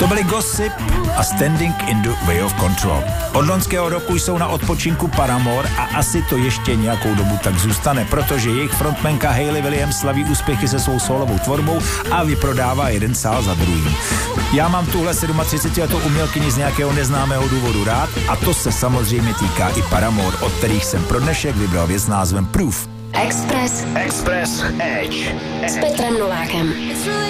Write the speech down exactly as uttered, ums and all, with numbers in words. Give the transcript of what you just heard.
To byly Gossip a Standing in the Way of Control. Od loňského roku jsou na odpočinku Paramore a asi to ještě nějakou dobu tak zůstane, protože jejich frontmanka Hayley Williams slaví úspěchy se svou solovou tvorbou a vyprodává jeden sál za druhým. Já mám tuhle třicetisedmiletou umělkyni z nějakého neznámého důvodu rád a to se samozřejmě týká i Paramore, od kterých jsem pro dnešek vybral věc s názvem Proof. Express. Express Edge. S Petrem Novákem.